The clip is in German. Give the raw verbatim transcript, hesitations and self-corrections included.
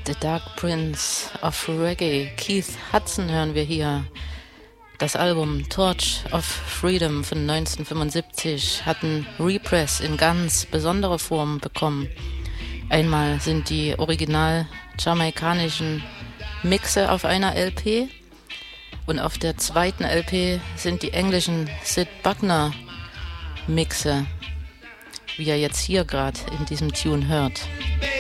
The Dark Prince of Reggae, Keith Hudson hören wir hier. Das Album Torch of Freedom von neunzehnhundertfünfundsiebzig hat einen Repress in ganz besonderer Form bekommen. Einmal sind die original jamaikanischen Mixe auf einer L P und auf der zweiten L P sind die englischen Sid Buckner Mixe, wie ihr jetzt hier gerade in diesem Tune hört.